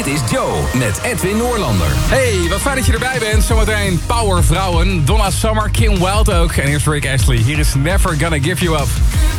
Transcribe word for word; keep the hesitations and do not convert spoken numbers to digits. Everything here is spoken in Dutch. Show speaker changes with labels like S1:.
S1: Dit is Joe met Edwin Noorlander.
S2: Hey, wat fijn dat je erbij bent. Zometeen Power Vrouwen, Donna Summer, Kim Wilde ook. En eerst Rick Astley. Hier is Never Gonna Give You Up.